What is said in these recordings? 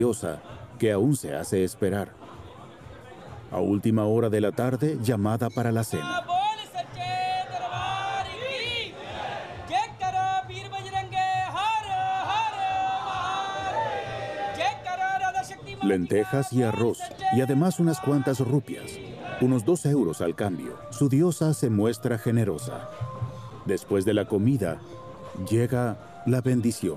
diosa que aún se hace esperar. A última hora de la tarde, llamada para la cena. Lentejas y arroz, y además unas cuantas rupias, unos 2 euros al cambio. Su diosa se muestra generosa. Después de la comida, llega la bendición.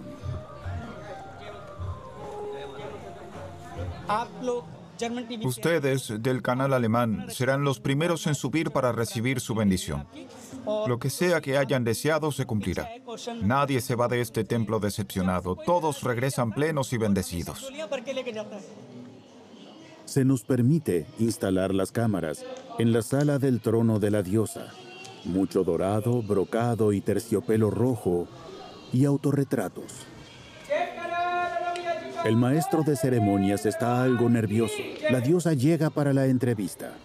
Ustedes, del canal alemán, serán los primeros en subir para recibir su bendición. Lo que sea que hayan deseado se cumplirá. Nadie se va de este templo decepcionado. Todos regresan plenos y bendecidos. Se nos permite instalar las cámaras en la sala del trono de la diosa. Mucho dorado, brocado y terciopelo rojo y autorretratos. El maestro de ceremonias está algo nervioso. La diosa llega para la entrevista.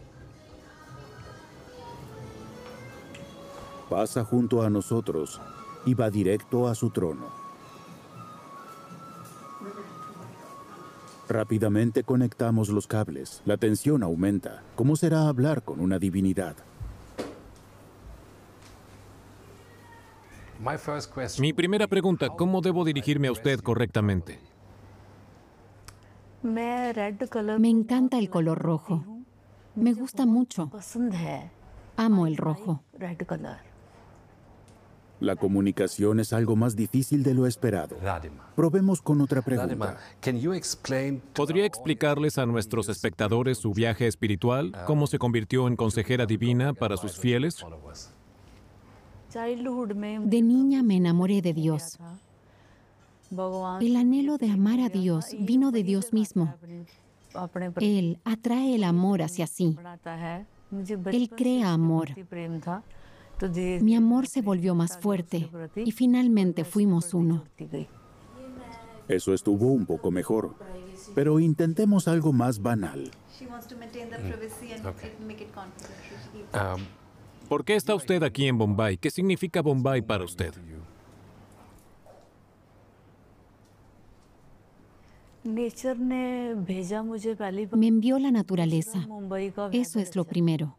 Pasa junto a nosotros y va directo a su trono. Rápidamente conectamos los cables. La tensión aumenta. ¿Cómo será hablar con una divinidad? Mi primera pregunta, ¿cómo debo dirigirme a usted correctamente? Me encanta el color rojo. Me gusta mucho. Amo el rojo. La comunicación es algo más difícil de lo esperado. Probemos con otra pregunta. ¿Podría explicarles a nuestros espectadores su viaje espiritual? ¿Cómo se convirtió en consejera divina para sus fieles? De niña me enamoré de Dios. El anhelo de amar a Dios vino de Dios mismo. Él atrae el amor hacia sí. Él crea amor. Mi amor se volvió más fuerte y finalmente fuimos uno. Eso estuvo un poco mejor, pero intentemos algo más banal. ¿Por qué está usted aquí en Bombay? ¿Qué significa Bombay para usted? Me envió la naturaleza. Eso es lo primero.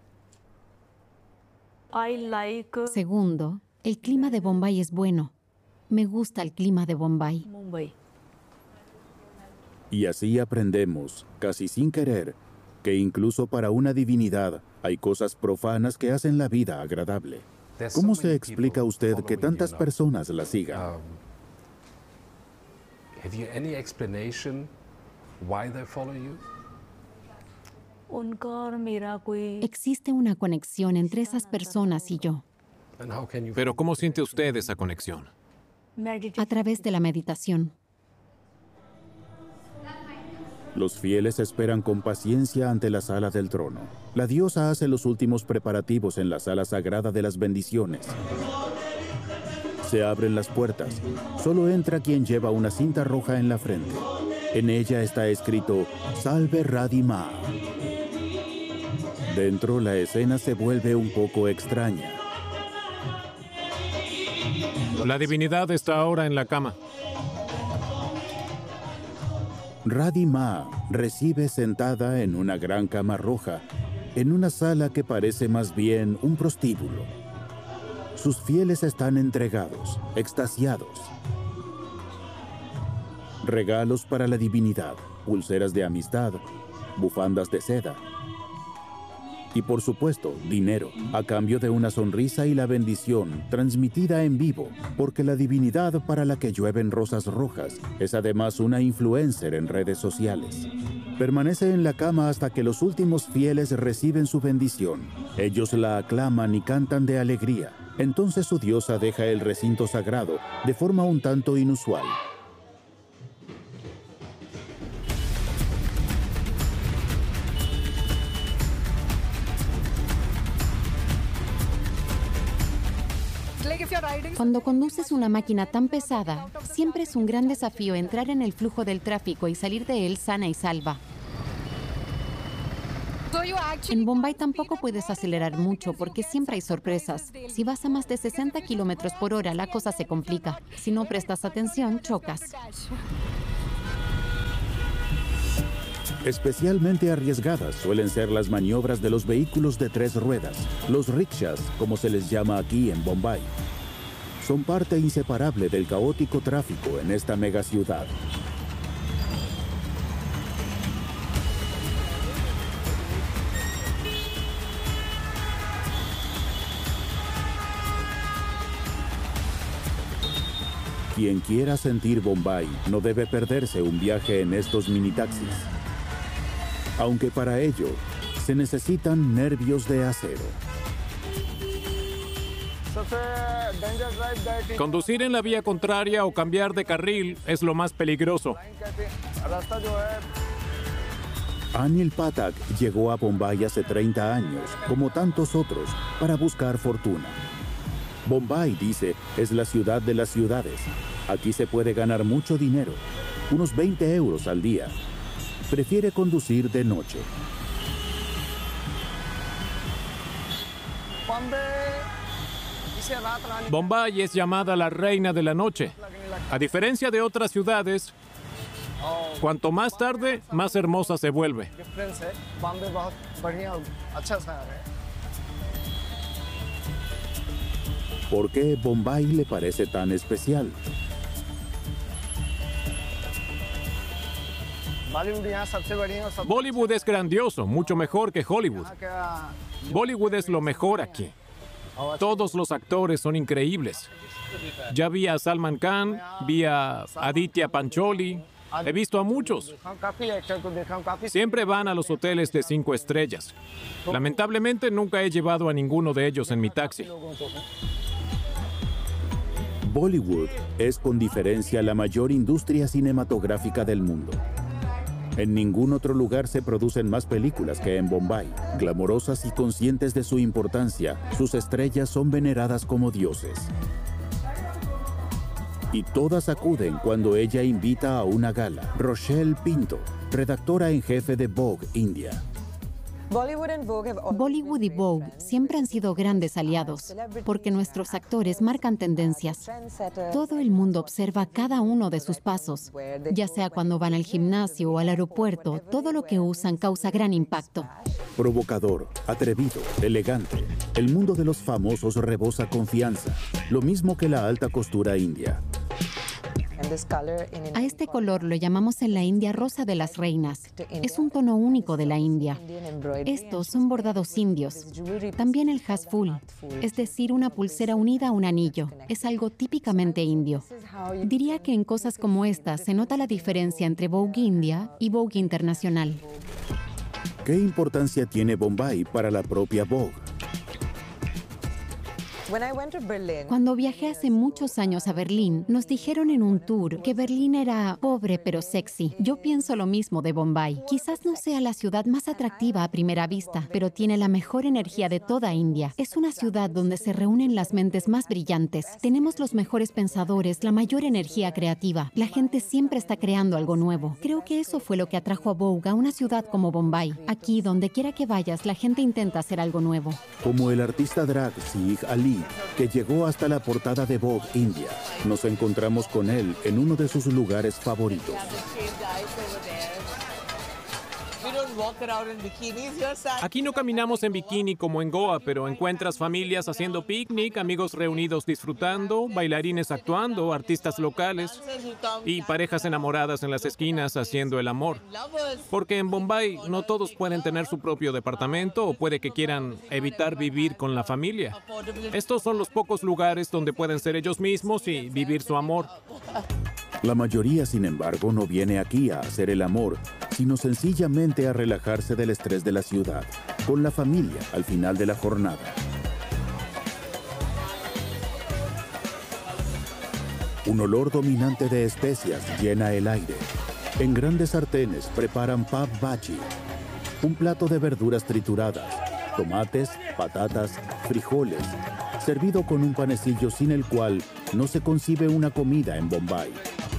Segundo, el clima de Bombay es bueno. Me gusta el clima de Bombay. Y así aprendemos, casi sin querer, que incluso para una divinidad hay cosas profanas que hacen la vida agradable. ¿Cómo se explica usted que tantas personas la sigan? Existe una conexión entre esas personas y yo. Pero ¿cómo siente usted esa conexión? A través de la meditación. Los fieles esperan con paciencia ante la sala del trono. La diosa hace los últimos preparativos en la sala sagrada de las bendiciones. Se abren las puertas. Solo entra quien lleva una cinta roja en la frente. En ella está escrito, Salve Radhi Ma. Dentro, la escena se vuelve un poco extraña. La divinidad está ahora en la cama. Radhi Ma recibe sentada en una gran cama roja, en una sala que parece más bien un prostíbulo. Sus fieles están entregados, extasiados. Regalos para la divinidad, pulseras de amistad, bufandas de seda. Y por supuesto, dinero, a cambio de una sonrisa y la bendición transmitida en vivo, porque la divinidad para la que llueven rosas rojas es además una influencer en redes sociales. Permanece en la cama hasta que los últimos fieles reciben su bendición. Ellos la aclaman y cantan de alegría. Entonces su diosa deja el recinto sagrado de forma un tanto inusual. Cuando conduces una máquina tan pesada, siempre es un gran desafío entrar en el flujo del tráfico y salir de él sana y salva. En Bombay tampoco puedes acelerar mucho porque siempre hay sorpresas. Si vas a más de 60 kilómetros por hora, la cosa se complica. Si no prestas atención, chocas. Especialmente arriesgadas suelen ser las maniobras de los vehículos de 3 ruedas, los rickshaws, como se les llama aquí en Bombay. Son parte inseparable del caótico tráfico en esta megaciudad. Quien quiera sentir Bombay no debe perderse un viaje en estos minitaxis. Aunque para ello se necesitan nervios de acero. Conducir en la vía contraria o cambiar de carril es lo más peligroso. Anil Pathak llegó a Bombay hace 30 años, como tantos otros, para buscar fortuna. Bombay, dice, es la ciudad de las ciudades. Aquí se puede ganar mucho dinero, unos 20 euros al día. Prefiere conducir de noche. Bombay es llamada la reina de la noche. A diferencia de otras ciudades, cuanto más tarde, más hermosa se vuelve. ¿Por qué Bombay le parece tan especial? Bollywood es grandioso, mucho mejor que Hollywood. Bollywood es lo mejor aquí. Todos los actores son increíbles. Ya vi a Salman Khan, vi a Aditya Pancholi, he visto a muchos. Siempre van a los hoteles de 5 estrellas. Lamentablemente nunca he llevado a ninguno de ellos en mi taxi. Bollywood es con diferencia la mayor industria cinematográfica del mundo. En ningún otro lugar se producen más películas que en Bombay. Glamorosas y conscientes de su importancia, sus estrellas son veneradas como dioses. Y todas acuden cuando ella invita a una gala. Rochelle Pinto, redactora en jefe de Vogue India. Bollywood y Vogue siempre han sido grandes aliados, porque nuestros actores marcan tendencias. Todo el mundo observa cada uno de sus pasos, ya sea cuando van al gimnasio o al aeropuerto, todo lo que usan causa gran impacto. Provocador, atrevido, elegante. El mundo de los famosos rebosa confianza, lo mismo que la alta costura india. A este color lo llamamos en la India rosa de las reinas. Es un tono único de la India. Estos son bordados indios. También el hasful, es decir, una pulsera unida a un anillo. Es algo típicamente indio. Diría que en cosas como estas se nota la diferencia entre Vogue India y Vogue Internacional. ¿Qué importancia tiene Bombay para la propia Vogue? Cuando viajé hace muchos años a Berlín, nos dijeron en un tour que Berlín era pobre pero sexy. Yo pienso lo mismo de Bombay. Quizás no sea la ciudad más atractiva a primera vista, pero tiene la mejor energía de toda India. Es una ciudad donde se reúnen las mentes más brillantes. Tenemos los mejores pensadores, la mayor energía creativa. La gente siempre está creando algo nuevo. Creo que eso fue lo que atrajo a Vogue a una ciudad como Bombay. Aquí, donde quiera que vayas, la gente intenta hacer algo nuevo. Como el artista drag Sieg Ali, que llegó hasta la portada de Vogue India. Nos encontramos con él en uno de sus lugares favoritos. Aquí no caminamos en bikini como en Goa, pero encuentras familias haciendo picnic, amigos reunidos disfrutando, bailarines actuando, artistas locales y parejas enamoradas en las esquinas haciendo el amor. Porque en Bombay no todos pueden tener su propio departamento o puede que quieran evitar vivir con la familia. Estos son los pocos lugares donde pueden ser ellos mismos y vivir su amor. La mayoría, sin embargo, no viene aquí a hacer el amor, sino sencillamente a relajarse del estrés de la ciudad, con la familia al final de la jornada. Un olor dominante de especias llena el aire. En grandes sartenes preparan pav bhaji, un plato de verduras trituradas, tomates, patatas, frijoles, servido con un panecillo sin el cual no se concibe una comida en Bombay.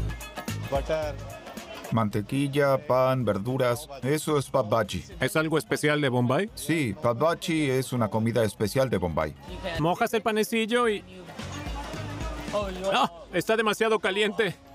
Mantequilla, pan, verduras, eso es pav bhaji. ¿Es algo especial de Bombay? Sí, pav bhaji es una comida especial de Bombay. Mojas el panecillo y... ¡Ah! Está demasiado caliente.